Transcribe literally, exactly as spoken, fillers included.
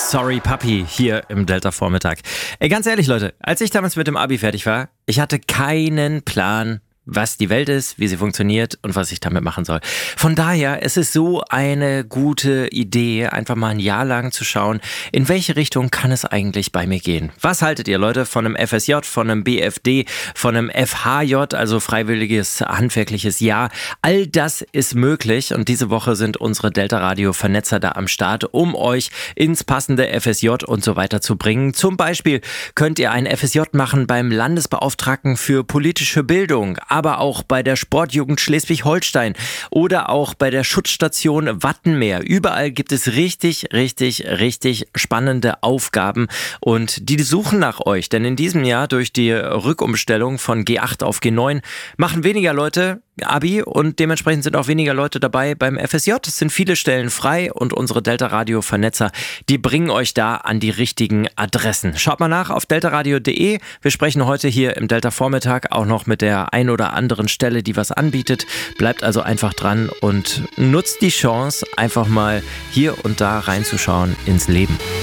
Sorry Papi hier im Delta-Vormittag. Ey, ganz ehrlich Leute, als ich damals mit dem Abi fertig war, ich hatte keinen Plan, was die Welt ist, wie sie funktioniert und was ich damit machen soll. Von daher, es ist so eine gute Idee, einfach mal ein Jahr lang zu schauen, in welche Richtung kann es eigentlich bei mir gehen. Was haltet ihr, Leute, von einem F S J, von einem B F D, von einem F H J, also freiwilliges handwerkliches Jahr? All das ist möglich und diese Woche sind unsere Delta-Radio-Vernetzer da am Start, um euch ins passende F S J und so weiter zu bringen. Zum Beispiel könnt ihr ein F S J machen beim Landesbeauftragten für politische Bildung, aber auch bei der Sportjugend Schleswig-Holstein oder auch bei der Schutzstation Wattenmeer. Überall gibt es richtig, richtig, richtig spannende Aufgaben und die suchen nach euch, denn in diesem Jahr durch die Rückumstellung von G acht auf G neun machen weniger Leute Abi und dementsprechend sind auch weniger Leute dabei beim F S J. Es sind viele Stellen frei und unsere Delta-Radio-Vernetzer, die bringen euch da an die richtigen Adressen. Schaut mal nach auf deltaradio punkt de. Wir sprechen heute hier im Delta-Vormittag auch noch mit der ein oder anderen Stelle, die was anbietet. Bleibt also einfach dran und nutzt die Chance, einfach mal hier und da reinzuschauen ins Leben.